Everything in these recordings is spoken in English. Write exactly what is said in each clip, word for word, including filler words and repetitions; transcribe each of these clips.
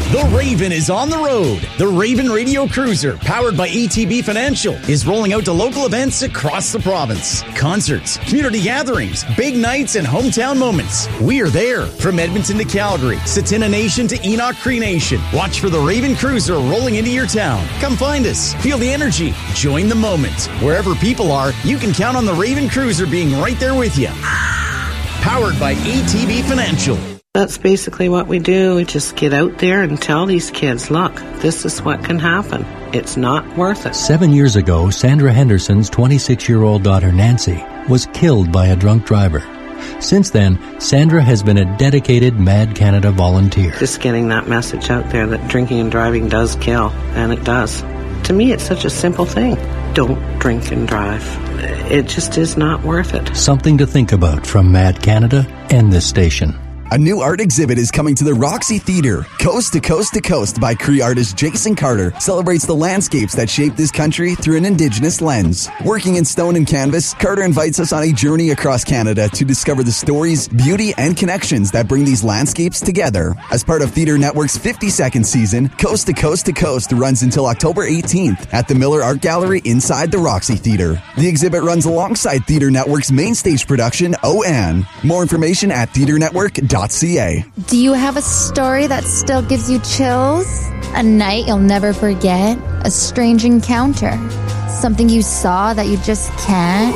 The Raven is on the road. The Raven Radio Cruiser, powered by A T B Financial, is rolling out to local events across the province. Concerts, community gatherings, big nights, and hometown moments. We are there. From Edmonton to Calgary, Satina Nation to Enoch Cree Nation. Watch for the Raven Cruiser rolling into your town. Come find us. Feel the energy. Join the moment. Wherever people are, you can count on the Raven Cruiser being right there with you. Powered by A T B Financial. That's basically what we do. We just get out there and tell these kids, look, this is what can happen. It's not worth it. Seven years ago, Sandra Henderson's twenty-six-year-old daughter, Nancy, was killed by a drunk driver. Since then, Sandra has been a dedicated Mad Canada volunteer. Just getting that message out there that drinking and driving does kill, and it does. To me, it's such a simple thing. Don't drink and drive. It just is not worth it. Something to think about from Mad Canada and this station. A new art exhibit is coming to the Roxy Theatre. Coast to Coast to Coast by Cree artist Jason Carter celebrates the landscapes that shape this country through an Indigenous lens. Working in stone and canvas, Carter invites us on a journey across Canada to discover the stories, beauty, and connections that bring these landscapes together. As part of Theatre Network's fifty-second season, Coast to Coast to Coast runs until October eighteenth at the Miller Art Gallery inside the Roxy Theatre. The exhibit runs alongside Theatre Network's main stage production, O N. More information at theatre network dot com. Do you have a story that still gives you chills? A night you'll never forget? A strange encounter? Something you saw that you just can't?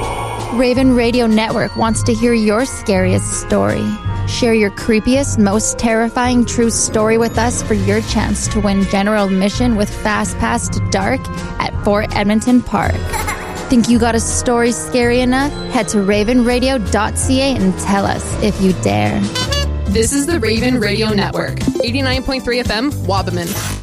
Raven Radio Network wants to hear your scariest story. Share your creepiest, most terrifying true story with us for your chance to win general admission with Fast Pass to Dark at Fort Edmonton Park. Think you got a story scary enough? Head to raven radio dot c a and tell us if you dare. This is the Raven Radio Network, eighty-nine point three F M, Wabamun.